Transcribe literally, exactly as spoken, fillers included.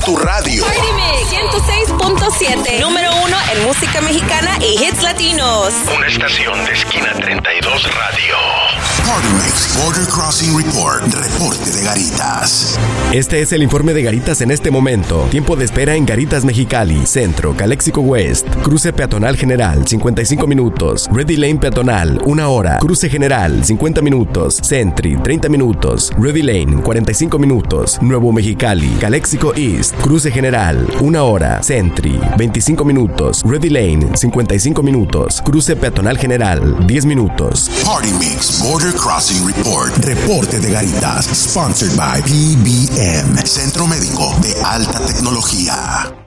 tu radio. Party Mix ciento seis punto siete, número uno en música mexicana y hits latinos. Una estación de Esquina treinta y dos Radio. Party Mix Border Crossing Report. Reporte de Garitas. Este es el informe de Garitas en este momento. Tiempo de espera en Garitas Mexicali, Centro, Calexico West. Cruce peatonal general, cincuenta y cinco minutos. Ready Lane peatonal, una hora. Cruce general, cincuenta minutos. Sentry, treinta minutos. Ready Lane, cuarenta y cinco minutos. Nuevo Mexicali, Calexico East. Cruce general, una hora. Sentry, veinticinco minutos. Ready Lane, cincuenta y cinco minutos. Cruce peatonal general, diez minutos. Party Mix Border Crossing Report. Reporte de Garitas. Sponsored by P B M. Centro Médico de Alta Tecnología.